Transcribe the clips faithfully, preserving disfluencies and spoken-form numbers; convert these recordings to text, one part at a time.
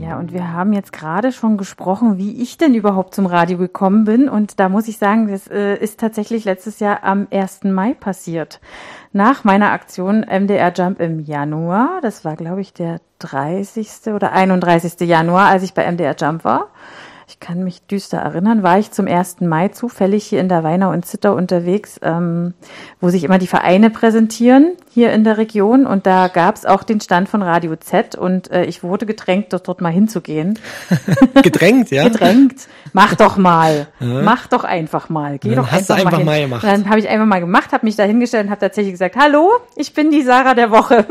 Ja, und wir haben jetzt gerade schon gesprochen, wie ich denn überhaupt zum Radio gekommen bin. Und da muss ich sagen, das äh, ist tatsächlich letztes Jahr am ersten Mai passiert. Nach meiner Aktion M D R Jump im Januar, das war, glaube ich, der dreißigste oder einunddreißigste Januar, als ich bei M D R Jump war. Ich kann mich düster erinnern, war ich zum ersten Mai zufällig hier in der Weinau und Zittau unterwegs, ähm, wo sich immer die Vereine präsentieren hier in der Region. Und da gab es auch den Stand von Radio Z und äh, ich wurde gedrängt, dort, dort mal hinzugehen. Gedrängt, ja? Gedrängt. Mach doch mal. Ja. Mach doch einfach mal. Geh dann doch hast einfach, du einfach mal, mal hin. gemacht. Dann habe ich einfach mal gemacht, habe mich da hingestellt und habe tatsächlich gesagt, hallo, ich bin die Sarah der Woche.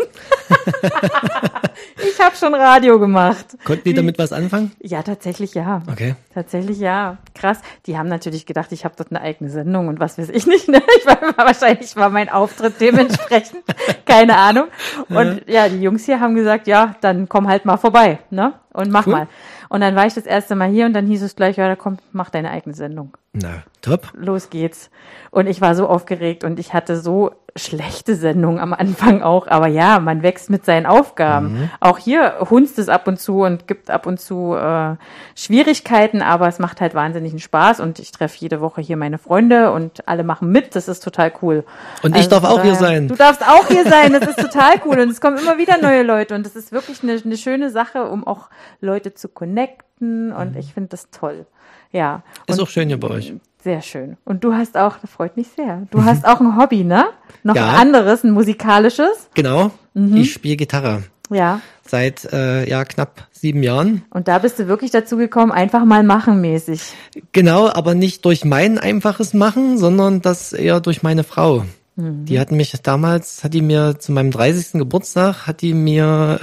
Ich habe schon Radio gemacht. Konnten die damit was anfangen? Ja, tatsächlich ja. Okay. Tatsächlich ja. Krass. Die haben natürlich gedacht, ich habe dort eine eigene Sendung und was weiß ich nicht. Ne? Ich war, wahrscheinlich war mein Auftritt dementsprechend. Keine Ahnung. Und ja. ja, die Jungs hier haben gesagt, ja, dann komm halt mal vorbei, ne? Und mach cool. mal. Und dann war ich das erste Mal hier und dann hieß es gleich, ja, komm, mach deine eigene Sendung. Na, top. Los geht's. Und ich war so aufgeregt und ich hatte so schlechte Sendungen am Anfang auch. Aber ja, man wächst mit seinen Aufgaben. Mhm. Auch hier hunzt es ab und zu und gibt ab und zu äh, Schwierigkeiten, aber es macht halt wahnsinnigen Spaß und ich treffe jede Woche hier meine Freunde und alle machen mit. Das ist total cool. Und ich also, darf auch hier sein. Du darfst auch hier sein. Das ist total cool. Und es kommen immer wieder neue Leute und das ist wirklich eine, eine schöne Sache, um auch Leute zu connecten und mhm. ich finde das toll. Ja. Ist und auch schön hier bei euch. Sehr schön. Und du hast auch, das freut mich sehr, du mhm. hast auch ein Hobby, ne? Noch ja. ein anderes, ein musikalisches. Genau, mhm. ich spiele Gitarre. Ja. Seit äh, ja knapp sieben Jahren. Und da bist du wirklich dazu gekommen, einfach mal machen mäßig. Genau, aber nicht durch mein einfaches Machen, sondern das eher durch meine Frau. Mhm. Die hat mich damals, hat die mir zu meinem dreißigsten Geburtstag, hat die mir